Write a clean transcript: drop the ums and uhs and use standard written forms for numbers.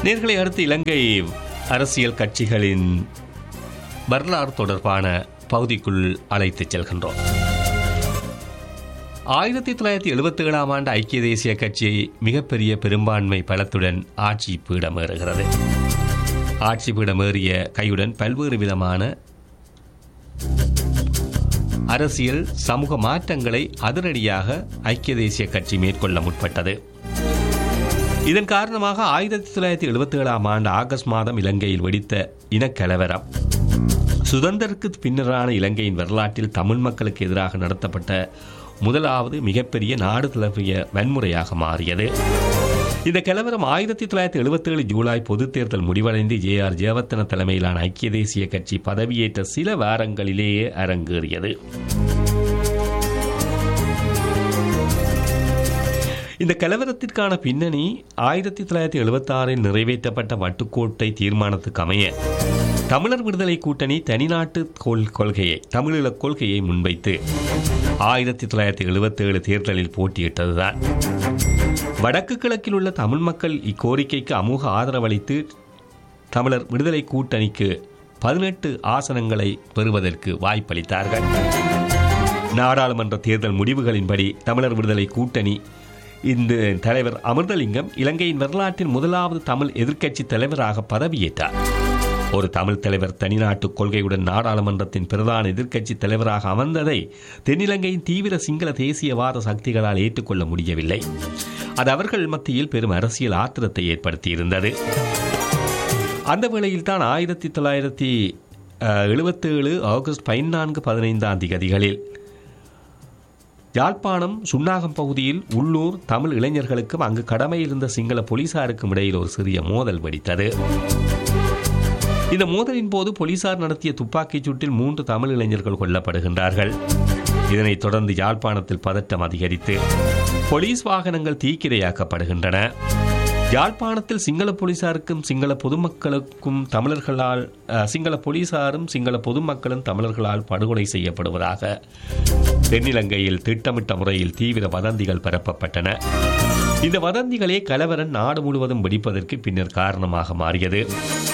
நேர்களை அடுத்து இலங்கை அரசியல் கட்சிகளின் வரலாறு தொடர்பான பகுதிக்குள் அழைத்துச் செல்கின்றோம். 1977ஆம் ஆண்டு ஐக்கிய தேசிய கட்சி மிகப்பெரிய பெரும்பான்மை பலத்துடன் ஆட்சி பீடமேறுகிறது. ஆட்சி பீடமேறிய கையுடன் பல்வேறு விதமான அரசியல் சமூக மாற்றங்களை அதிரடியாக ஐக்கிய தேசிய கட்சி மேற்கொள்ள முற்பட்டது. இதன் காரணமாக 1977ஆம் ஆண்டு ஆகஸ்ட் மாதம் இலங்கையில் வெடித்த இனக்கலவரம் சுதந்திரக்கு பின்னரான இலங்கையின் வரலாற்றில் தமிழ் மக்களுக்கு எதிராக நடத்தப்பட்ட முதலாவது மிகப்பெரிய நாடு தழுவிய வன்முறையாக மாறியது. இந்த கலவரம் 1977 ஜூலை பொதுத் தேர்தல் முடிவடைந்து JR ஜெயவர்தன தலைமையிலான ஐக்கிய தேசிய கட்சி பதவியேற்ற சில வாரங்களிலேயே அரங்கேறியது. இந்த கலவரத்திற்கான பின்னணி 1976 நிறைவேற்றப்பட்ட வட்டுக்கோட்டை தீர்மானத்துக்கு அமைய தமிழர் விடுதலை கூட்டணி தனிநாட்டு கொள்கையை தமிழீழ கொள்கையை முன்வைத்து 1977 தேர்தலில் போட்டியிட்டதுதான். வடக்கு கிழக்கில் உள்ள தமிழ் மக்கள் இக்கோரிக்கைக்கு அமோக ஆதரவளித்து தமிழர் விடுதலை கூட்டணிக்கு 18 ஆசனங்களை பெறுவதற்கு வாய்ப்பளித்தார்கள். நாடாளுமன்ற தேர்தல் முடிவுகளின்படி தமிழர் விடுதலை கூட்டணி இந்த தலைவர் அமிர்தலிங்கம் இலங்கையின் வரலாற்றின் முதலாவது தமிழ் எதிர்க்கட்சி தலைவராக பதவியேற்றார். ஒரு தமிழ் தலைவர் தனிநாட்டு கொள்கையுடன் நாடாளுமன்றத்தின் பிரதான எதிர்க்கட்சி தலைவராக அமர்ந்ததை தென்னிலங்கையின் தீவிர சிங்கள தேசியவாத சக்திகளால் ஏற்றுக்கொள்ள முடியவில்லை. அது அவர்கள் மத்தியில் பெரும் அரசியல் ஆத்திரத்தை ஏற்படுத்தியிருந்தது. அந்த வேளையில் தான் 1977 ஆகஸ்ட் 14-15 தேதிகளில் யாழ்ப்பாணம் சுன்னாகம் பகுதியில் உள்ளூர் தமிழ் இளைஞர்களுக்கும் அங்கு கடமையில் இருந்த சிங்கள போலீசாருக்கும் இடையில் ஒரு சிறிய மோதல் வெடித்தது. இந்த மோதலின் போது போலீசார் நடத்திய துப்பாக்கிச் சூட்டில் 3 தமிழ் இளைஞர்கள் கொல்லப்படுகின்றார்கள். இதனைத் தொடர்ந்து யாழ்ப்பாணத்தில் பதட்டம் அதிகரித்து போலீஸ் வாகனங்கள் தீக்கிரையாக்கப்படுகின்றன. யாழ்ப்பாணத்தில் சிங்கள போலீசாருக்கும் சிங்கள பொதுமக்களுக்கும் தமிழர்களால் சிங்கள போலீசாரும் சிங்கள பொதுமக்களும் தமிழர்களால் படுகொலை செய்யப்படுவதாக தென்னிலங்கையில் திட்டமிட்ட முறையில் தீவிர வதந்திகள் பரப்பப்பட்டன. இந்த வதந்திகளே கலவரம் நாடு முழுவதும் வெடிப்பதற்கு பின்னர் காரணமாக மாறியது.